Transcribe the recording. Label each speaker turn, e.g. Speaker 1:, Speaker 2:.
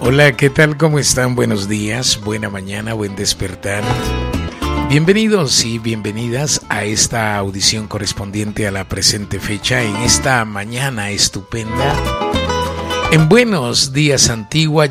Speaker 1: Hola, ¿qué tal? ¿Cómo están? Buenos días, buena mañana, buen despertar. Bienvenidos y bienvenidas a esta audición correspondiente a la presente fecha en esta mañana estupenda. En Buenos Días Antigua